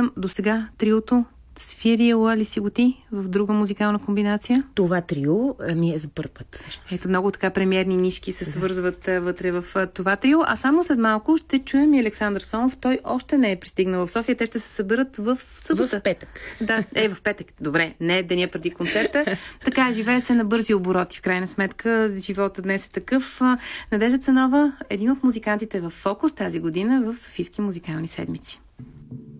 попитам, досега триото свирила ли си го ти в друга музикална комбинация? Това трио ми е за първ път. Ето, много така премиерни нишки се свързват вътре в това трио. А само след малко ще чуем и Александър Сомов. Той още не е пристигнал в София. Те ще се съберат в събота. В петък. Да, в петък. Добре, не деня преди концерта. Така, живее се на бързи обороти. В крайна сметка, живота днес е такъв. Надежда Цанова, един от музикантите в Фокус тази година в Софийски музикални седмици.